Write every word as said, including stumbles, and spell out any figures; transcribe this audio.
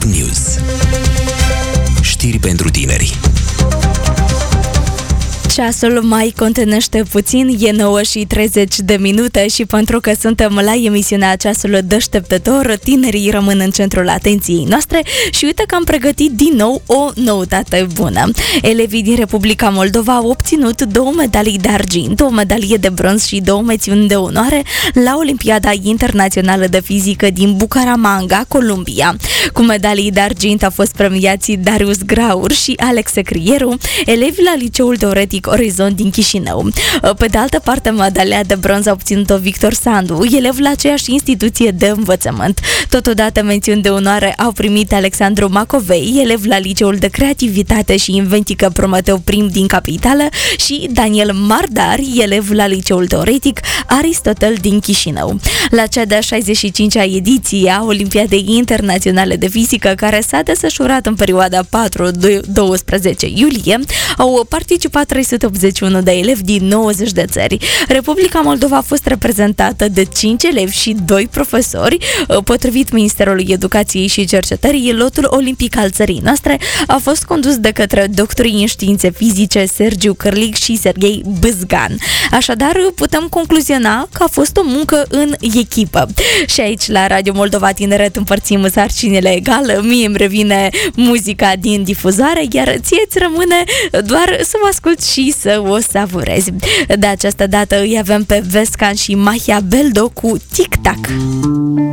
Top News. Știri pentru tineri. Ceasul mai contenește puțin, e nouă și treizeci de minute și pentru că suntem la emisiunea Ceasul Deșteptător, tinerii rămân în centrul atenției noastre și uite că am pregătit din nou o noutate bună. Elevii din Republica Moldova au obținut două medalii de argint, o medalie de bronz și două mențiuni de onoare la Olimpiada Internațională de Fizică din Bucaramanga, Columbia. Cu medalii de argint au fost premiați Darius Graur și Alex Crieru, elevi la Liceul Teoretic Orizont din Chișinău. Pe de altă parte, medalia de bronz a obținut-o Victor Sandu, elev la aceeași instituție de învățământ. Totodată, mențiuni de onoare au primit Alexandru Macovei, elev la Liceul de Creativitate și Inventică Prometeu Prim din Capitală, și Daniel Mardar, elev la Liceul Teoretic Aristotel din Chișinău. La cea de-a șaizeci și cincea ediție a Olimpiadei Internaționale de Fizică, care s-a desfășurat în perioada patru doisprezece iulie, au participat trei sute optzeci și unu de elevi din nouăzeci de țări. Republica Moldova a fost reprezentată de cinci elevi și doi profesori. Potrivit Ministerului Educației și Cercetării, lotul olimpic al țării noastre a fost condus de către doctorii în științe fizice Sergiu Cârlic și Serghei Bâzgan. Așadar, putem concluziona că a fost o muncă în echipă. Și aici, la Radio Moldova Tineret, împărțim sarcinile egal. Mie îmi revine muzica din difuzare, iar ție îți rămâne doar să vă asculti și să o savurezi. De această dată îi avem pe Vescan și Mahia Beldo cu Tic Tac.